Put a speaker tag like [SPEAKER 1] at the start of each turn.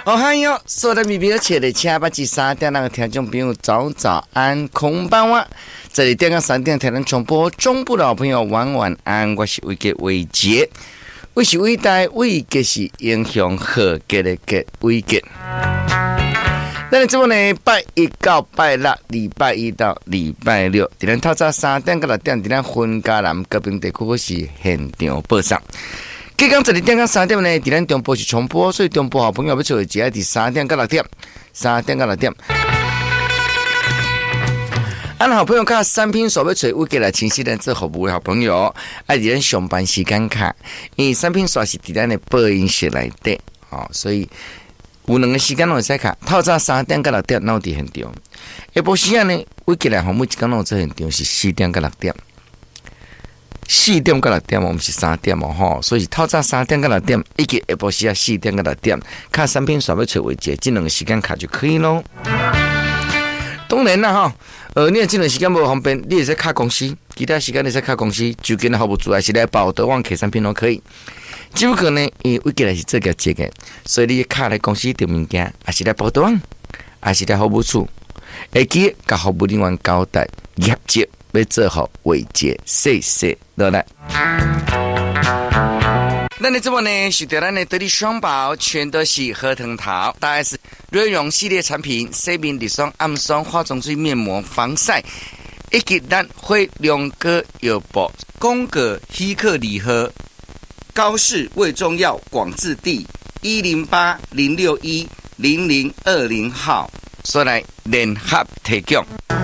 [SPEAKER 1] 哦嗨哟，所有的米表切的车把至3点那个听众朋友早安，空班哇！这里电到3点台湾重播，中部的好朋友晚安，我是伟杰伟杰，我是伟大伟杰是英雄和杰的杰伟杰。那你这么呢？拜一到拜六，礼拜一到礼拜六，在咱透早3点到6点，在咱分家南高屏地区是现场播送。刚刚这里电到3点呢，在咱中部是重播，所以中部好朋友要做的只要在3点到6点，3点到6点。俺好朋友看产品所要找我给来清晰人做服务的好朋友，在咱上班时间看，因为产品所是在咱的播音室内底，所以有2个时间拢会使看。透早3点到6点，咱伫现场；下晡时间呢，我给来服务一天拢做现场是4点到6点。4点到6点，我们是3点哦，所以透早3点到6点，以及下晡时啊4点到6点，看产品所要找为节，这2个时间卡就可以咯。当然啦你这2个时间无方便，你也是卡公司，其他时间你是卡公司，就跟服务组还是来报德旺客产品都可以。只不过呢，因为我给来是这个节的，所以你卡来公司订物件，还是来报德旺，还是来服务处，会记甲服务人员交代业绩。要做好伟杰，谢谢，落来。那你这么呢？是对咱的得力双宝，全都是核桃桃，大概是瑞容系列产品，洗面乳霜、暗霜、化妆水、面膜、防晒，以及咱会2个药包，宫格希克里和高氏胃中药广治地108-061-0020号，所来联合提供。